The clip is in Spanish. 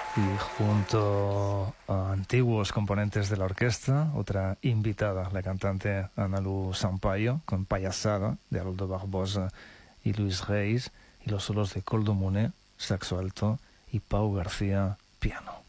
Y junto a antiguos componentes de la orquesta, otra invitada, la cantante Analu Sampaio, con Payasada de Aldo Barbosa y Luis Reis, y los solos de Koldo Muné, saxo alto, y Pau García, piano.